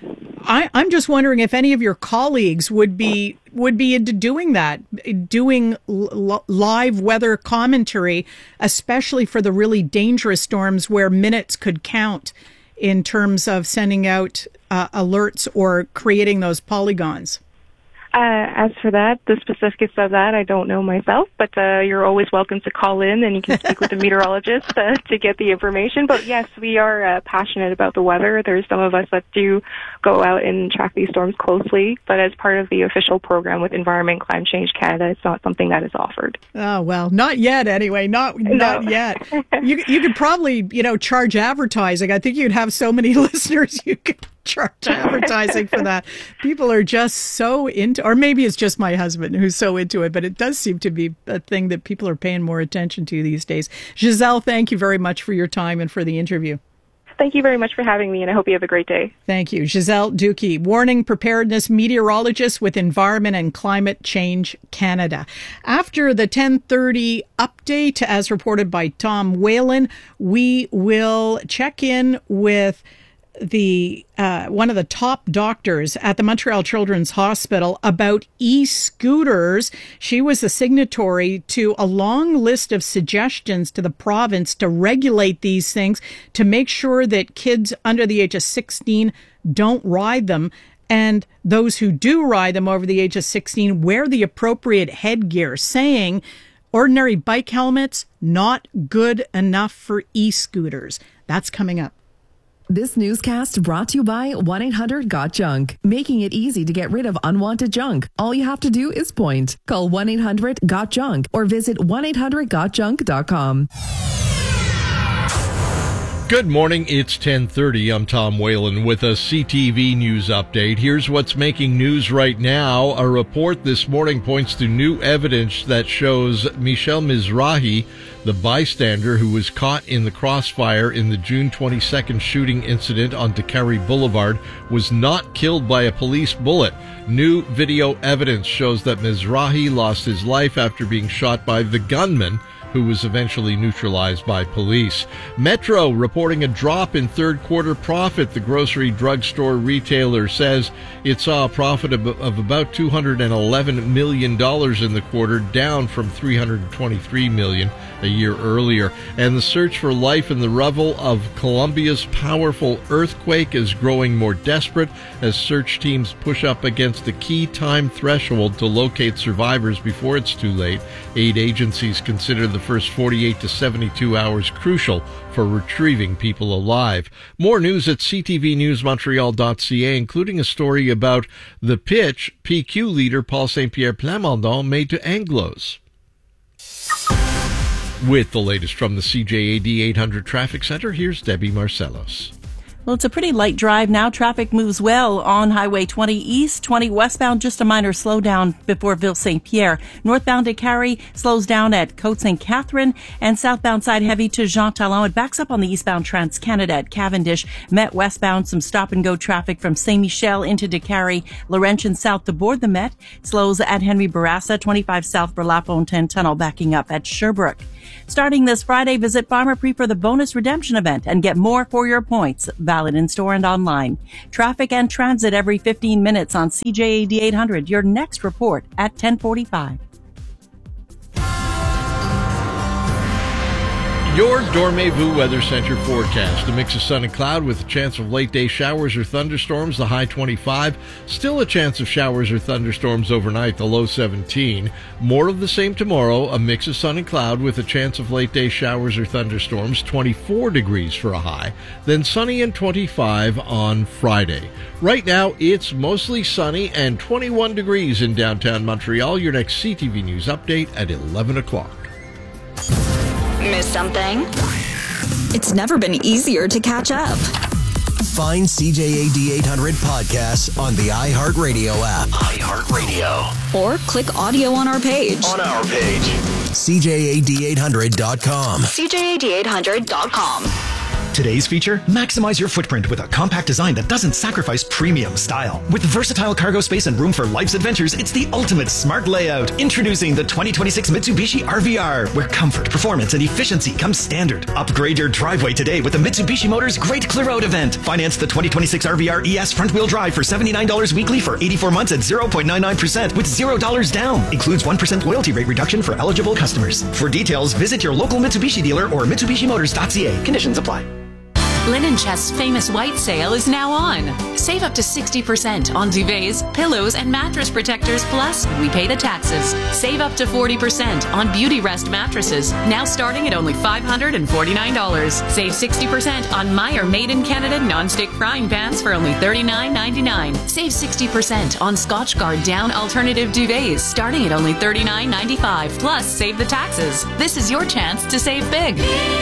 I, I'm just wondering if any of your colleagues would be would be into doing that, doing l- live weather commentary, especially for the really dangerous storms where minutes could count in terms of sending out uh, alerts or creating those polygons.
Uh, as for that, the specifics of that, I don't know myself, but uh, you're always welcome to call in and you can speak with the meteorologist uh, to get the information. But yes, we are uh, passionate about the weather. There's some of us that do go out and track these storms closely, but as part of the official program with Environment and Climate Change Canada, it's not something that is offered.
Oh, well, not yet anyway, not not no. yet. You, you could probably, you know, charge advertising. I think you'd have so many listeners you could charge advertising for that. People are just so into, or maybe it's just my husband who's so into it, but it does seem to be a thing that people are paying more attention to these days. Giselle, thank you very much for your time and for the interview.
Thank you very much for having me, and I hope you have a great day.
Thank you. Giselle Dukey, warning preparedness meteorologist with Environment and Climate Change Canada. After the ten thirty update, as reported by Tom Whalen, we will check in with the uh, one of the top doctors at the Montreal Children's Hospital about e-scooters. She was a signatory to a long list of suggestions to the province to regulate these things, to make sure that kids under the age of sixteen don't ride them, and those who do ride them over the age of sixteen wear the appropriate headgear, saying ordinary bike helmets not good enough for e-scooters. That's coming up.
This newscast brought to you by one eight hundred got junk, making it easy to get rid of unwanted junk. All you have to do is point. Call one eight hundred got junk or visit one eight hundred got junk dot com.
Good morning, it's ten thirty. I'm Tom Whalen with a C T V News update. Here's what's making news right now. A report this morning points to new evidence that shows Michel Mizrahi, the bystander who was caught in the crossfire in the June twenty-second shooting incident on Décarie Boulevard, was not killed by a police bullet. New video evidence shows that Mizrahi lost his life after being shot by the gunman who was eventually neutralized by police. Metro reporting a drop in third quarter profit. The grocery drugstore retailer says it saw a profit of, of about two hundred eleven million dollars in the quarter, down from three hundred twenty-three million dollars a year earlier. And the search for life in the rubble of Colombia's powerful earthquake is growing more desperate as search teams push up against the key time threshold to locate survivors before it's too late. Aid agencies consider the first forty-eight to seventy-two hours crucial for retrieving people alive. More news at c t v news montreal dot c a, including a story about the pitch P Q leader Paul Saint-Pierre Plamondon made to Anglos. With the latest from the C J A D eight hundred Traffic Center, here's Debbie Marcellos.
Well, it's a pretty light drive now. Traffic moves well on Highway twenty East, twenty westbound, just a minor slowdown before Ville Saint Pierre. Northbound to Carrie slows down at Côte Saint Catherine, and southbound side heavy to Jean Talon. It backs up on the eastbound Trans-Canada at Cavendish. Met westbound, some stop-and-go traffic from Saint-Michel into DeCarry. Laurentian south to board the Met slows at Henry Bourassa. twenty-five south for La Fontaine Tunnel backing up at Sherbrooke. Starting this Friday, visit Pharmaprix for the bonus redemption event and get more for your points. Valid in store and online. Traffic and transit every fifteen minutes on C J A D eight hundred. Your next report at ten forty-five.
Your Dormez-vous Weather Center forecast. A mix of sun and cloud with a chance of late-day showers or thunderstorms, the high twenty-five. Still a chance of showers or thunderstorms overnight, the low seventeen. More of the same tomorrow. A mix of sun and cloud with a chance of late-day showers or thunderstorms, twenty-four degrees for a high. Then sunny and twenty-five on Friday. Right now, it's mostly sunny and twenty-one degrees in downtown Montreal. Your next C T V News update at eleven o'clock.
Miss something? It's never been easier to catch up.
Find C J A D eight hundred podcasts on the iHeartRadio app. iHeartRadio.
Or click audio on our page.
On our page. C J A D eight hundred dot com.
C J A D eight hundred dot com.
Today's feature, maximize your footprint with a compact design that doesn't sacrifice premium style. With versatile cargo space and room for life's adventures, it's the ultimate smart layout. Introducing the twenty twenty-six Mitsubishi R V R, where comfort, performance, and efficiency come standard. Upgrade your driveway today with the Mitsubishi Motors Great Clear Out event. Finance the twenty twenty-six R V R E S front-wheel drive for seventy-nine dollars weekly for eighty-four months at zero point nine nine percent with zero dollars down. Includes one percent loyalty rate reduction for eligible customers. For details, visit your local Mitsubishi dealer or mitsubishi motors dot c a. Conditions apply.
Linen Chest's famous white sale is now on. Save up to sixty percent on duvets, pillows, and mattress protectors, plus we pay the taxes. Save up to forty percent on Beauty Rest mattresses, now starting at only five hundred forty-nine dollars. Save sixty percent on Meyer Made in Canada non-stick frying pans for only thirty-nine ninety-nine. Save sixty percent on Scotchgard down alternative duvets, starting at only thirty-nine ninety-five. Plus, save the taxes. This is your chance to save big.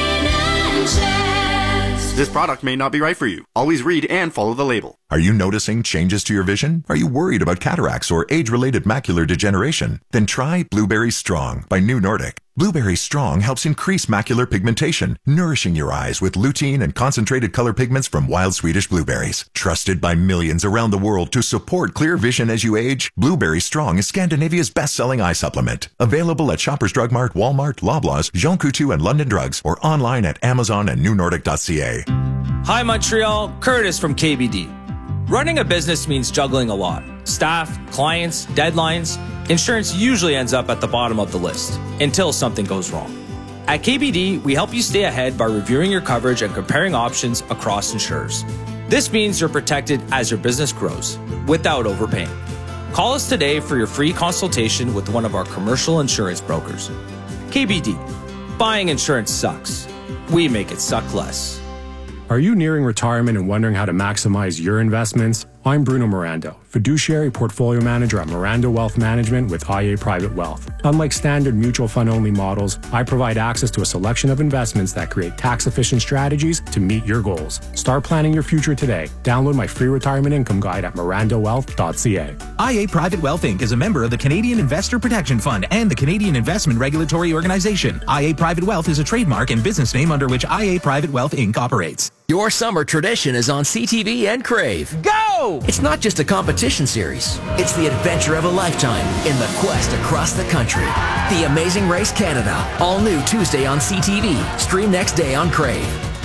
Linen Chest.
This product may not be right for you. Always read and follow the label.
Are you noticing changes to your vision? Are you worried about cataracts or age-related macular degeneration? Then try Blueberry Strong by New Nordic. Blueberry Strong helps increase macular pigmentation, nourishing your eyes with lutein and concentrated color pigments from wild Swedish blueberries. Trusted by millions around the world to support clear vision as you age, Blueberry Strong is Scandinavia's best-selling eye supplement. Available at Shoppers Drug Mart, Walmart, Loblaws, Jean Coutu, and London Drugs, or online at Amazon and new nordic dot c a.
Hi Montreal, Curtis from K B D. Running a business means juggling a lot. Staff, clients, deadlines. Insurance usually ends up at the bottom of the list until something goes wrong. At K B D, we help you stay ahead by reviewing your coverage and comparing options across insurers. This means you're protected as your business grows without overpaying. Call us today for your free consultation with one of our commercial insurance brokers. K B D. Buying insurance sucks. We make it suck less.
Are you nearing retirement and wondering how to maximize your investments? I'm Bruno Mirando, fiduciary portfolio manager at Mirando Wealth Management with I A Private Wealth. Unlike standard mutual fund-only models, I provide access to a selection of investments that create tax-efficient strategies to meet your goals. Start planning your future today. Download my free retirement income guide at mirando wealth dot c a.
I A Private Wealth Incorporated is a member of the Canadian Investor Protection Fund and the Canadian Investment Regulatory Organization. I A Private Wealth is a trademark and business name under which I A Private Wealth Incorporated operates.
Your summer tradition is on C T V and Crave.
Go!
Whoa!
It's not just a competition series. It's the adventure of a lifetime in the quest across the country. The Amazing Race Canada. All new Tuesday on C T V. Stream next day on Crave.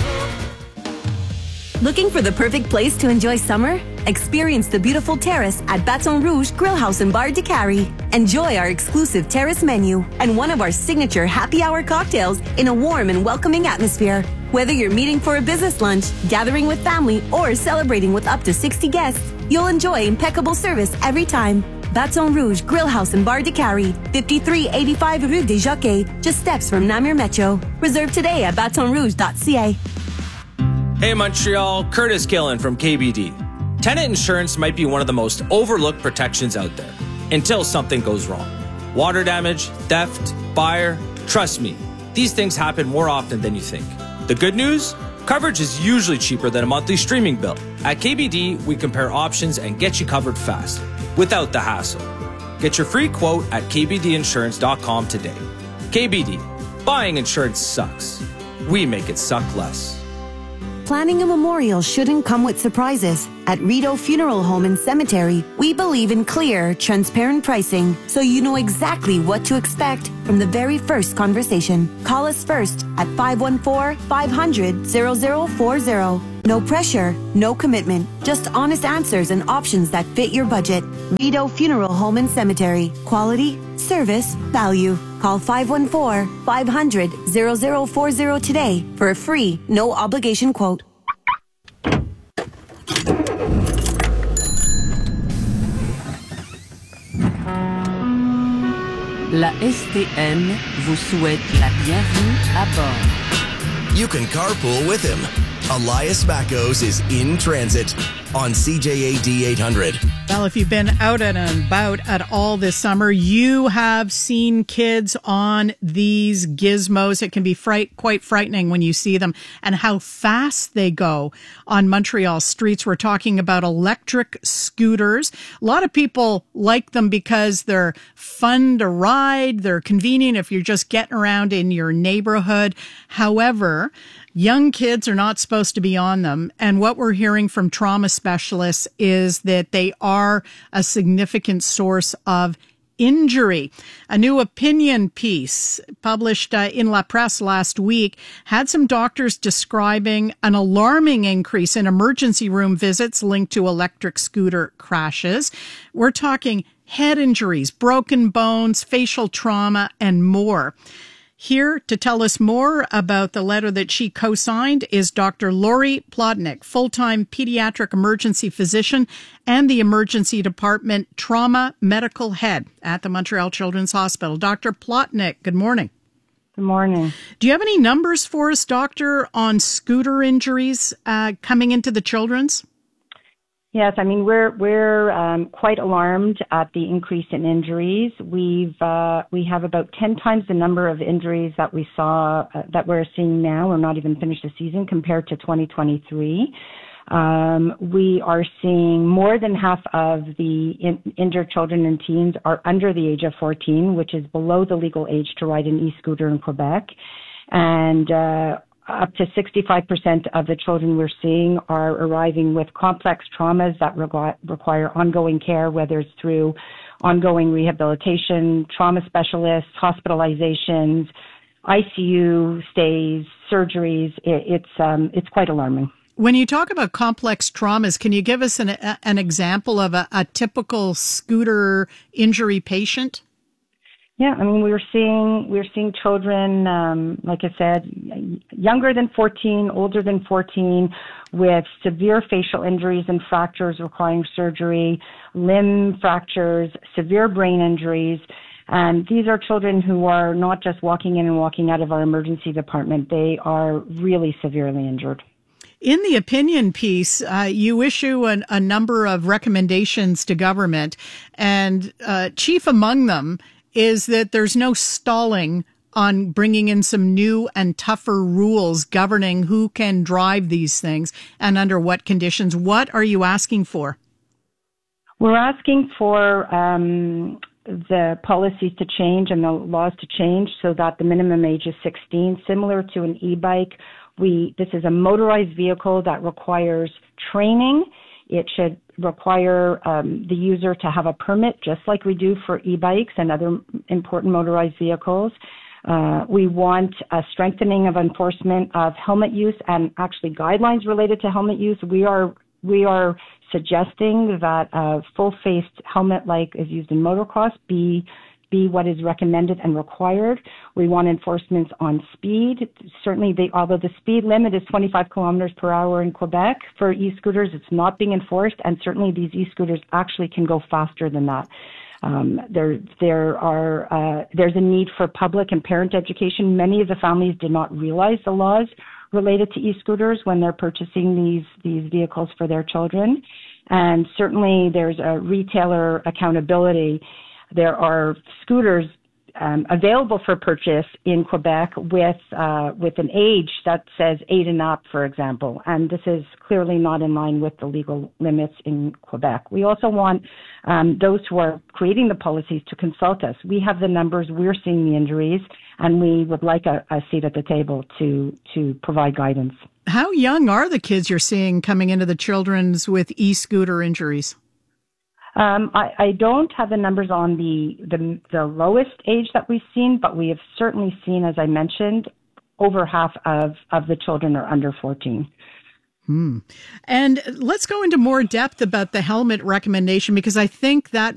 Looking for the perfect place to enjoy summer? Experience the beautiful terrace at Baton Rouge Grill House and Bar de Cary. Enjoy our exclusive terrace menu and one of our signature happy hour cocktails in a warm and welcoming atmosphere. Whether you're meeting for a business lunch, gathering with family, or celebrating with up to sixty guests, you'll enjoy impeccable service every time. Baton Rouge Grill House and Bar de Cary, fifty-three eighty-five Rue des Jockeys, just steps from Namur Metro. Reserve today at baton rouge dot c a.
Hey Montreal, Curtis Gillen from K B D. Tenant insurance might be one of the most overlooked protections out there until something goes wrong. Water damage, theft, fire, trust me, these things happen more often than you think. The good news? Coverage is usually cheaper than a monthly streaming bill. At K B D, we compare options and get you covered fast, without the hassle. Get your free quote at k b d insurance dot com today. K B D, buying insurance sucks. We make it suck less.
Planning a memorial shouldn't come with surprises. At Rideau Funeral Home and Cemetery, we believe in clear, transparent pricing, so you know exactly what to expect from the very first conversation. Call us first at five one four, five hundred, zero zero four zero. No pressure, no commitment, just honest answers and options that fit your budget. Rideau Funeral Home and Cemetery. Quality, service, value. Call five one four, five hundred, zero zero four zero today for a free, no obligation quote.
La S T N vous souhaite la bienvenue à bord.
You can carpool with him. Elias Mackos is in transit on C J A D eight hundred.
Well, if you've been out and about at all this summer, you have seen kids on these gizmos. It can be fright, quite frightening when you see them and how fast they go on Montreal streets. We're talking about electric scooters. A lot of people like them because they're fun to ride. They're convenient if you're just getting around in your neighborhood. However, young kids are not supposed to be on them. And what we're hearing from trauma specialists is that they are a significant source of injury. A new opinion piece published uh, in La Presse last week had some doctors describing an alarming increase in emergency room visits linked to electric scooter crashes. We're talking head injuries, broken bones, facial trauma, and more. Here to tell us more about the letter that she co-signed is Doctor Lori Plotnick, full-time pediatric emergency physician and the emergency department trauma medical head at the Montreal Children's Hospital. Doctor Plotnick, good morning.
Good morning.
Do you have any numbers for us, doctor, on scooter injuries uh, coming into the children's?
Yes, I mean, we're we're um, quite alarmed at the increase in injuries. We've uh, we have about ten times the number of injuries that we saw uh, that we're seeing now. We're not even finished the season compared to twenty twenty-three. Um, we are seeing more than half of the in- injured children and teens are under the age of fourteen, which is below the legal age to ride an e-scooter in Quebec, and uh, up to sixty-five percent of the children we're seeing are arriving with complex traumas that requ- require ongoing care, whether it's through ongoing rehabilitation, trauma specialists, hospitalizations, I C U stays, surgeries. It, it's um, it's quite alarming.
When you talk about complex traumas, can you give us an, an example of a, a typical scooter injury patient?
Yeah, I mean, we were seeing we were seeing children, um, like I said, younger than fourteen, older than fourteen, with severe facial injuries and fractures requiring surgery, limb fractures, severe brain injuries. And these are children who are not just walking in and walking out of our emergency department. They are really severely injured.
In the opinion piece, uh, you issue an, a number of recommendations to government, and uh, chief among them is that there's no stalling on bringing in some new and tougher rules governing who can drive these things and under what conditions. What are you asking for?
We're asking for um, the policies to change and the laws to change so that the minimum age is sixteen, similar to an e-bike. We this is a motorized vehicle that requires training. It should require um, the user to have a permit, just like we do for e-bikes and other important motorized vehicles. Uh, we want a strengthening of enforcement of helmet use and actually guidelines related to helmet use. We are we are suggesting that a full-faced helmet, like is used in motocross, be be what is recommended and required. We want enforcements on speed. Certainly, they, although the speed limit is twenty-five kilometers per hour in Quebec for e-scooters, it's not being enforced, and certainly these e-scooters actually can go faster than that. Um, there, there are, uh, there's a need for public and parent education. Many of the families did not realize the laws related to e-scooters when they're purchasing these, these vehicles for their children. And certainly there's a retailer accountability. There are scooters um, available for purchase in Quebec with uh, with an age that says eight and up, for example, and this is clearly not in line with the legal limits in Quebec. We also want um, those who are creating the policies to consult us. We have the numbers, we're seeing the injuries, and we would like a, a seat at the table to to provide guidance.
How young are the kids you're seeing coming into the children's with e-scooter injuries?
Um, I, I don't have the numbers on the, the the lowest age that we've seen, but we have certainly seen, as I mentioned, over half of, of the children are under fourteen.
Hmm. And let's go into more depth about the helmet recommendation, because I think that